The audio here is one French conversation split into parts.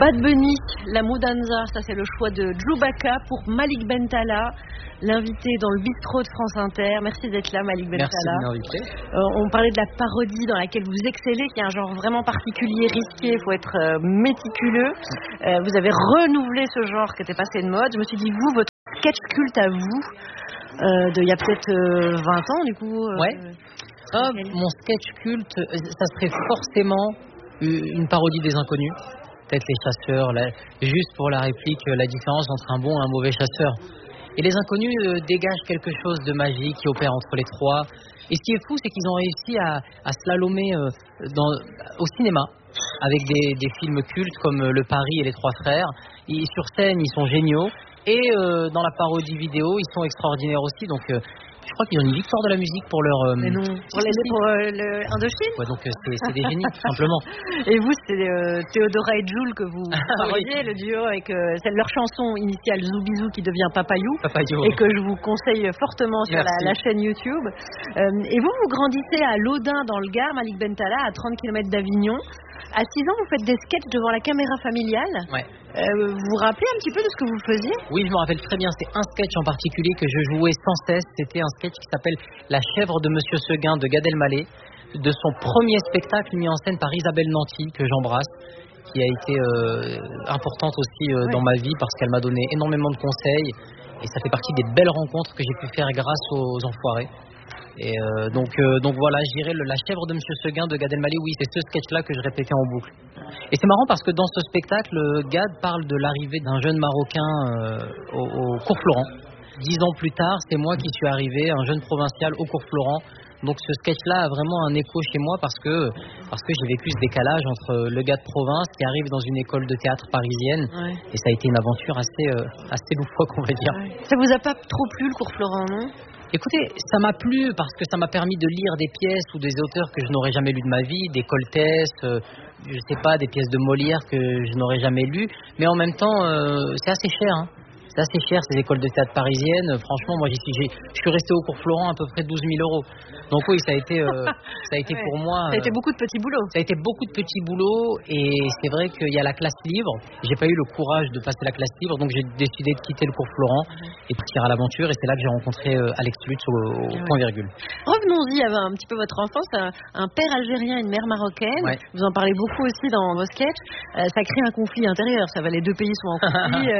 Bad Bunny, la Moudanza, ça c'est le choix de Djoubaka pour Malik Bentala, l'invité dans le bistrot de France Inter. Merci d'être là, Malik Bentala. Merci de m'inviter. On parlait de la parodie dans laquelle vous excellez, qui est un genre vraiment particulier, risqué, il faut être méticuleux. Vous avez renouvelé ce genre qui était passé de mode. Je me suis dit, vous, votre sketch culte à vous, il y a peut-être 20 ans du coup. Ouais. Mon sketch culte, ça serait forcément une parodie des Inconnus. Peut-être les chasseurs, juste pour la réplique, la différence entre un bon et un mauvais chasseur. Et les Inconnus dégagent quelque chose de magique qui opère entre les trois. Et ce qui est fou, c'est qu'ils ont réussi à slalomer au cinéma avec des films cultes comme Le Pari et Les Trois Frères. Et sur scène, ils sont géniaux. Et dans la parodie vidéo, ils sont extraordinaires aussi. Donc, je crois qu'ils ont une victoire de la musique pour leur... Mais non, pour le Indochine. Ouais, donc c'est des génies, tout simplement. Et vous, c'est Théodora et Jules que vous parodiez, le duo avec leur chanson initiale Zoubizou qui devient Papayou. Et que je vous conseille fortement sur la chaîne YouTube. Et vous grandissez à Laudun dans le Gard, Malik Bentala, à 30 km d'Avignon. À 6 ans, vous faites des sketchs devant la caméra familiale. Ouais. Vous vous rappelez un petit peu de ce que vous faisiez ? Oui, je me rappelle très bien. C'est un sketch en particulier que je jouais sans cesse. C'était un sketch qui s'appelle La chèvre de Monsieur Seguin de Gad Elmaleh, de son premier spectacle mis en scène par Isabelle Nanty, que j'embrasse, qui a été importante aussi dans ma vie parce qu'elle m'a donné énormément de conseils. Et ça fait partie des belles rencontres que j'ai pu faire grâce aux Enfoirés. Et donc voilà, je dirais La chèvre de Monsieur Seguin de Gad Elmaleh. Oui, c'est ce sketch-là que je répétais en boucle. Et c'est marrant parce que dans ce spectacle, Gad parle de l'arrivée d'un jeune Marocain au Cours Florent. 10 ans plus tard, c'est moi qui suis arrivé, un jeune provincial au Cours Florent. Donc ce sketch-là a vraiment un écho chez moi parce que j'ai vécu ce décalage entre le gars de province qui arrive dans une école de théâtre parisienne. Ouais. Et ça a été une aventure assez loufoque, on va dire. Ouais. Ça vous a pas trop plu le Cours Florent, non ? Écoutez, ça m'a plu parce que ça m'a permis de lire des pièces ou des auteurs que je n'aurais jamais lus de ma vie, des Coltès, je sais pas, des pièces de Molière que je n'aurais jamais lues. Mais en même temps, c'est assez cher, hein. C'est assez cher ces écoles de théâtre parisiennes. Franchement, moi je suis resté au Cours Florent à peu près 12 000 €. Donc oui, ça a été ouais. Pour moi. Ça a été beaucoup de petits boulots. Ça a été beaucoup de petits boulots et c'est vrai qu'il y a la classe libre. J'ai pas eu le courage de passer la classe libre, donc j'ai décidé de quitter le Cours Florent et partir à l'aventure. Et c'est là que j'ai rencontré Alex Lutz au point virgule. Revenons-y à un petit peu votre enfance. Un père algérien et une mère marocaine. Ouais. Vous en parlez beaucoup aussi dans vos sketchs. Ça crée un conflit intérieur. Ça va, les deux pays sont en conflit.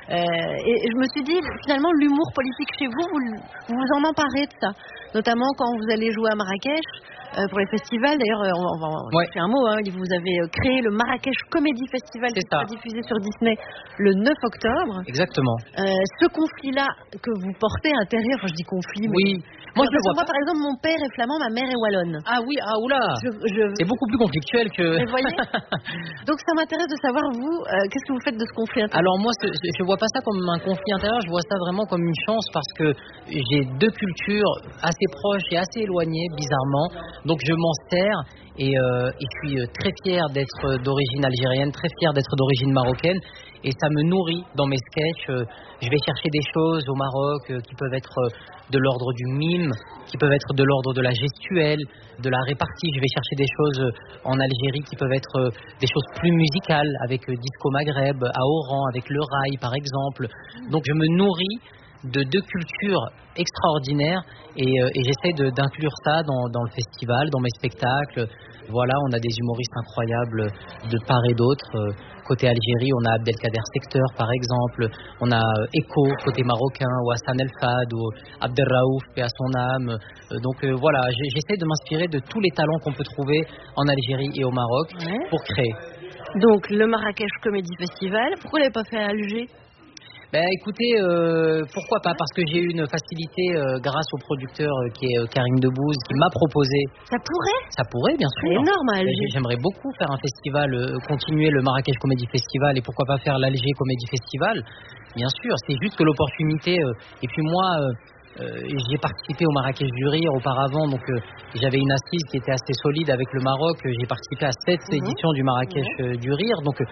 Et je me suis dit, finalement, l'humour politique chez vous, vous en emparez de ça. Notamment quand vous allez jouer à Marrakech pour les festivals. D'ailleurs, on va faire un mot. Hein, vous avez créé le Marrakech Comedy Festival qui sera diffusé sur Disney le 9 octobre. Exactement. Ce conflit-là que vous portez intérieur, enfin je dis conflit, mais... Oui. Moi, je le vois. Moi, par exemple, mon père est flamand, ma mère est wallonne. Ah oui, oula. C'est beaucoup plus conflictuel que... Vous voyez. Donc, ça m'intéresse de savoir, vous, qu'est-ce que vous faites de ce conflit intérieur ? Alors, moi, je vois pas ça comme un conflit intérieur, je vois ça vraiment comme une chance parce que j'ai deux cultures assez proches et assez éloignées, bizarrement. Donc, je m'en sers et je suis très fier d'être d'origine algérienne, très fier d'être d'origine marocaine. Et ça me nourrit dans mes sketchs. Je vais chercher des choses au Maroc qui peuvent être de l'ordre du mime, qui peuvent être de l'ordre de la gestuelle, de la répartie. Je vais chercher des choses en Algérie qui peuvent être des choses plus musicales, avec Disco Maghreb, à Oran, avec le rail par exemple. Donc je me nourris de deux cultures extraordinaires et j'essaie d'inclure ça dans le festival, dans mes spectacles. Voilà, on a des humoristes incroyables de part et d'autre. Côté Algérie, on a Abdelkader Secteur, par exemple. On a Echo, côté marocain, ou Hassan El Fad, ou Abdelraouf, paix à son âme. Donc voilà, j'essaie de m'inspirer de tous les talents qu'on peut trouver en Algérie et au Maroc pour créer. Donc, le Marrakech Comedy Festival, pourquoi vous ne l'avez pas fait à Alger ? Ben écoutez, pourquoi pas ? Parce que j'ai eu une facilité grâce au producteur qui est Karim Debbouze, qui m'a proposé. Ça pourrait ? Ça pourrait, bien sûr. C'est énorme à Alger. J'aimerais beaucoup faire un festival, continuer le Marrakech Comedy Festival et pourquoi pas faire l'Alger Comedy Festival. Bien sûr, c'est juste que l'opportunité. Et puis moi, j'ai participé au Marrakech du Rire auparavant, donc j'avais une assise qui était assez solide avec le Maroc. J'ai participé à 7 éditions du Marrakech du Rire, donc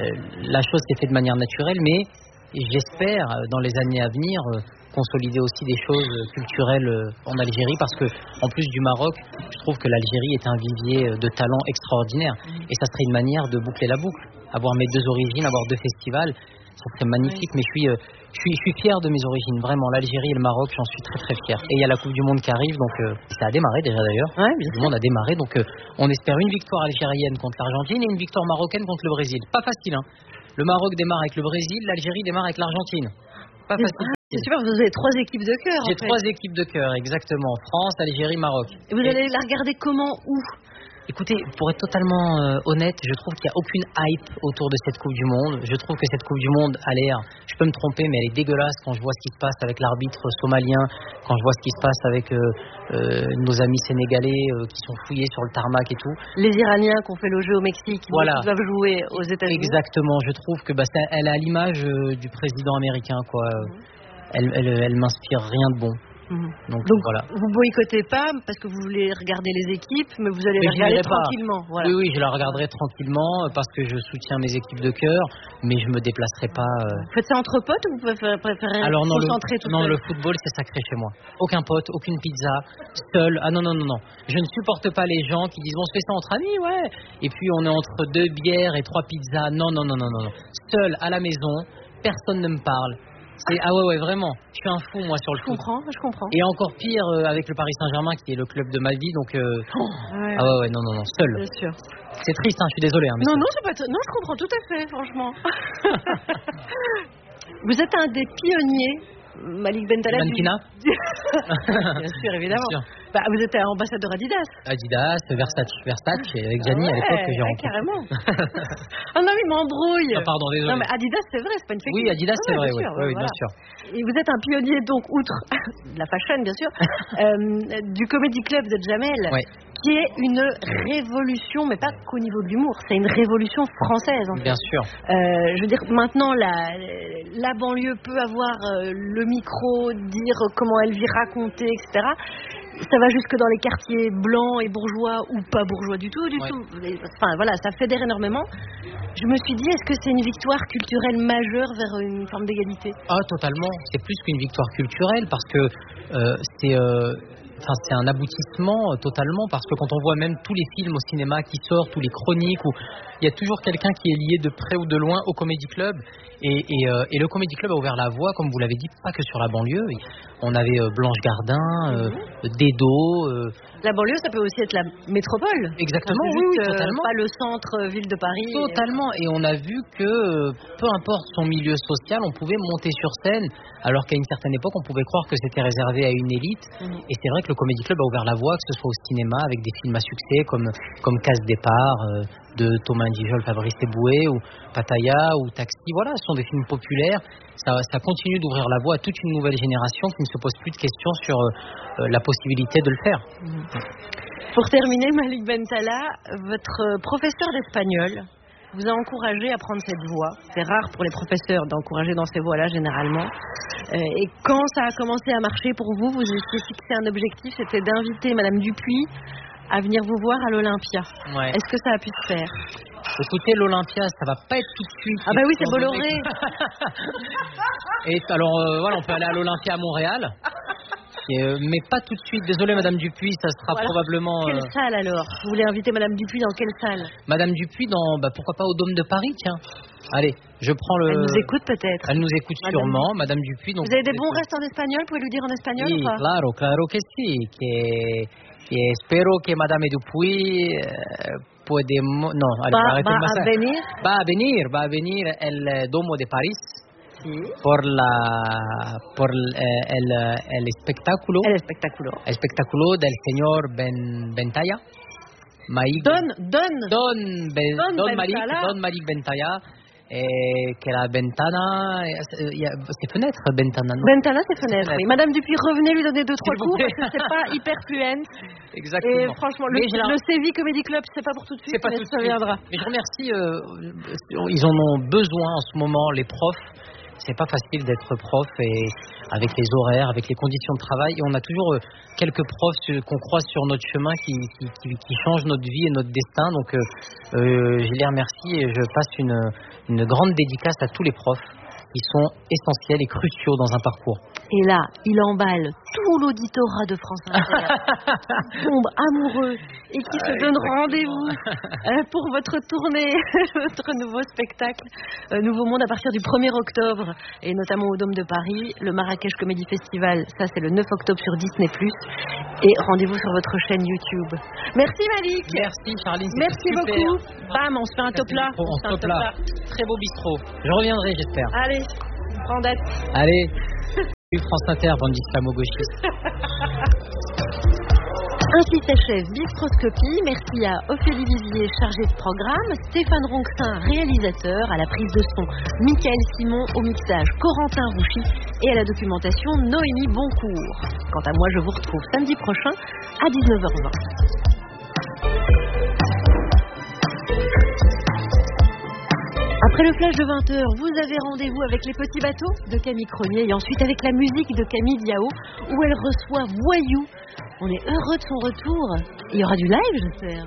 la chose s'est faite de manière naturelle, mais j'espère dans les années à venir consolider aussi des choses culturelles en Algérie parce que en plus du Maroc, je trouve que l'Algérie est un vivier de talents extraordinaire et ça serait une manière de boucler la boucle. avoir mes 2 origines, avoir 2 festivals. Ça serait magnifique, mais je suis fier de mes origines, vraiment. L'Algérie et le Maroc, j'en suis très très fier. Et il y a la Coupe du Monde qui arrive, donc ça a démarré déjà d'ailleurs. Ouais, la Coupe du Monde a démarré, donc on espère une victoire algérienne contre l'Argentine et une victoire marocaine contre le Brésil. Pas facile, hein. Le Maroc démarre avec le Brésil, l'Algérie démarre avec l'Argentine. Pas facile. C'est super, vous avez 3 équipes de cœur. J'ai 3 équipes de cœur, exactement. France, Algérie, Maroc. Et vous allez la regarder comment, où? Écoutez, pour être totalement honnête, je trouve qu'il n'y a aucune hype autour de cette Coupe du Monde. Je trouve que cette Coupe du Monde a l'air, je peux me tromper, mais elle est dégueulasse quand je vois ce qui se passe avec l'arbitre somalien, quand je vois ce qui se passe avec nos amis sénégalais qui sont fouillés sur le tarmac et tout. Les Iraniens qui ont fait le jeu au Mexique, voilà. Qui doivent jouer aux États-Unis. Exactement, je trouve que elle est à l'image du président américain, quoi. Elle m'inspire rien de bon. Donc voilà. Vous boycottez pas parce que vous voulez regarder les équipes, mais vous allez la regarder tranquillement. Voilà. Oui, je la regarderai tranquillement parce que je soutiens mes équipes de cœur, mais je me déplacerai pas. Vous faites ça entre potes ou vous préférez concentrer tout le football c'est sacré chez moi. Aucun pote, aucune pizza, seul. Ah non. Je ne supporte pas les gens qui disent on se fait ça entre amis, ouais. Et puis on est entre 2 bières et 3 pizzas. Non. Seul à la maison, personne ne me parle. Ah ouais, vraiment. Je suis un fou, moi, sur le foot. Je comprends. Et encore pire avec le Paris Saint-Germain, qui est le club de ma vie, donc... Ah ouais, non, seul. Bien sûr. C'est triste, hein, je suis désolé. Hein, non, c'est pas... Non, je comprends tout à fait, franchement. Vous êtes un des pionniers, Malik Bentala. Bien sûr, évidemment. Bien sûr. Vous êtes ambassadeur Adidas, Versace avec Gianni à l'époque que j'ai rencontré. Carrément. Ah non, il m'embrouille. Ah, pardon, désolé. Non, mais Adidas, c'est vrai, c'est pas une fake. Oui, Adidas, c'est vrai, oui, bien sûr. Et vous êtes un pionnier, donc, outre de la fashion, bien sûr, du Comedy Club de Jamel, qui est une révolution, mais pas qu'au niveau de l'humour, c'est une révolution française. En fait. Bien sûr. Je veux dire, maintenant, la banlieue peut avoir le micro, dire comment elle vit, raconter, etc. Ça va jusque dans les quartiers blancs et bourgeois ou pas bourgeois du tout. Enfin voilà, ça fédère énormément. Je me suis dit, est-ce que c'est une victoire culturelle majeure vers une forme d'égalité? Ah, totalement. C'est plus qu'une victoire culturelle parce que c'est un aboutissement totalement, parce que quand on voit même tous les films au cinéma qui sortent, tous les chroniques, où il y a toujours quelqu'un qui est lié de près ou de loin au Comedy Club, et le Comedy Club a ouvert la voie, comme vous l'avez dit, pas que sur la banlieue. On avait Blanche Gardin, Dedo. La banlieue, ça peut aussi être la métropole. Exactement, oui, totalement. Pas le centre-ville de Paris. Totalement, et on a vu que peu importe son milieu social, on pouvait monter sur scène, alors qu'à une certaine époque, on pouvait croire que c'était réservé à une élite. Et c'est vrai que le Comedy Club a ouvert la voie, que ce soit au cinéma, avec des films à succès comme Casse Départ, de Thomas Indijol, Fabrice Eboué, ou Pattaya, ou Taxi. Voilà, ce sont des films populaires. Ça continue d'ouvrir la voie à toute une nouvelle génération qui ne se pose plus de questions sur la possibilité de le faire. Pour terminer, Malik Bentala, votre professeur d'espagnol vous a encouragé à prendre cette voie. C'est rare pour les professeurs d'encourager dans ces voies-là, généralement. Et quand ça a commencé à marcher pour vous, vous étiez fixé un objectif, c'était d'inviter Madame Dupuis à venir vous voir à l'Olympia. Ouais. Est-ce que ça a pu se faire? Écoutez, l'Olympia, ça va pas être tout de suite. Ah bah oui, c'est Bolloré. Et alors, on peut aller à l'Olympia à Montréal. Mais pas tout de suite. Désolé, Madame Dupuis, ça sera probablement... Quelle salle alors? Vous voulez inviter Madame Dupuis dans quelle salle? Madame Dupuis pourquoi pas au Dôme de Paris, tiens. Allez, je prends le... Elle nous écoute peut-être. Elle nous écoute sûrement, Madame Dupuis. Donc vous avez des bons restes en espagnol? Pouvez lui dire en espagnol ou pas? Claro que sí. Que espero que Madame Dupuis podemos... No, allez, va a venir el Domo de París. Sí. Por el espectáculo. El espectáculo. El espectáculo del señor Bentaya. Don Malik Bentaya. Que la ventana, c'est fenêtre, Bentana, non? Bentana, c'est fenêtre, oui. Madame Dupuis, revenez lui donner 2-3 cours parce que c'est pas hyper fluent. Exactement. Et franchement, le Séville Comedy Club, c'est pas pour tout de suite, mais ça viendra. Mais je remercie, ils en ont besoin en ce moment, les profs. C'est pas facile d'être prof, et avec les horaires, avec les conditions de travail, et on a toujours quelques profs qu'on croise sur notre chemin qui changent notre vie et notre destin. Donc je les remercie et je passe une grande dédicace à tous les profs qui sont essentiels et cruciaux dans un parcours. Et là, il emballe tout l'auditorat de France Inter, qui tombe amoureux et qui se donne rendez-vous pour votre tournée, votre nouveau spectacle, Nouveau Monde, à partir du 1er octobre, et notamment au Dôme de Paris. Le Marrakech Comedy Festival, ça c'est le 9 octobre sur Disney+. Et rendez-vous sur votre chaîne YouTube. Merci Malik. Merci Charline. Merci super. beaucoup. Bam, on se fait un top là. On se fait un top là. Très beau bistrot. Je reviendrai, j'espère. Allez, prends date. Allez. France Inter, bande d'islamo-gauchistes. Ainsi s'achève Bistroscopie. Merci à Ophélie Vivier, chargée de programme, Stéphane Ronxin, réalisateur, à la prise de son, Michael Simon, au mixage, Corentin Rouchy, et à la documentation, Noémie Boncourt. Quant à moi, je vous retrouve samedi prochain à 19h20. Après le flash de 20h, vous avez rendez-vous avec Les Petits Bateaux de Camille Cronier et ensuite avec la musique de Camille Diao où elle reçoit Voyou. On est heureux de son retour. Il y aura du live, j'espère.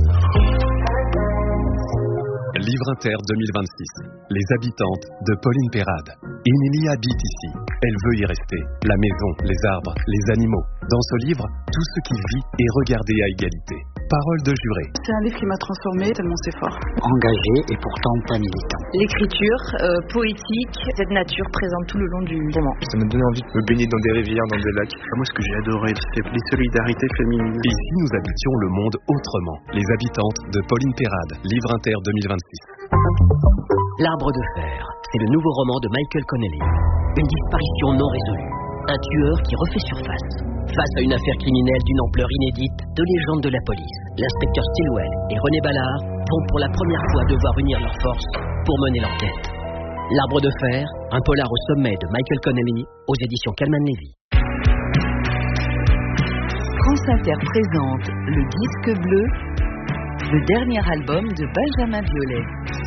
Livre Inter 2026. Les habitantes de Pauline Perrade. Émilie habite ici. Elle veut y rester. La maison, les arbres, les animaux. Dans ce livre, tout ce qui vit est regardé à égalité. Parole de juré. C'est un livre qui m'a transformée tellement c'est fort. Engagé et pourtant pas militant. L'écriture poétique, cette nature présente tout le long du roman. Ça m'a donné envie de me baigner dans des rivières, dans des lacs. Moi, ce que j'ai adoré, c'est les solidarités féminines. Et si nous habitions le monde autrement? Les habitantes de Pauline Perrade. Livre Inter 2026. L'Arbre de fer, c'est le nouveau roman de Michael Connelly. Une disparition non résolue. Un tueur qui refait surface. Face à une affaire criminelle d'une ampleur inédite, deux légendes de la police, l'inspecteur Stilwell et René Ballard, vont pour la première fois devoir unir leurs forces pour mener l'enquête. L'Arbre de fer, un polar au sommet de Michael Connelly, aux éditions Calman Levy. France Inter présente Le Disque Bleu, le dernier album de Benjamin Biolay.